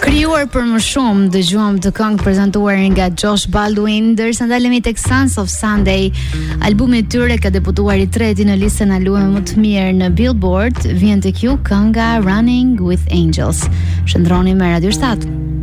Krijuar për më shumë, dëgjuam të këngë prezantuar nga Josh Baldwin, ndërsa ndalemi tek Sons of Sunday, albumi i tyre ka debutuar i treti në listën e albume më të mirë në Billboard, vjen tek ju kënga Running with Angels. Shëndroni me Radio 7.